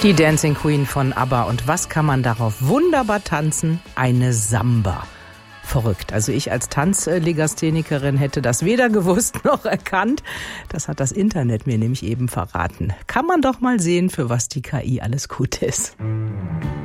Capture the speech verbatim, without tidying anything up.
Die Dancing Queen von ABBA. Und was kann man darauf wunderbar tanzen? Eine Samba. Verrückt. Also ich als Tanzlegasthenikerin hätte das weder gewusst noch erkannt. Das hat das Internet mir nämlich eben verraten. Kann man doch mal sehen, für was die K I alles gut ist.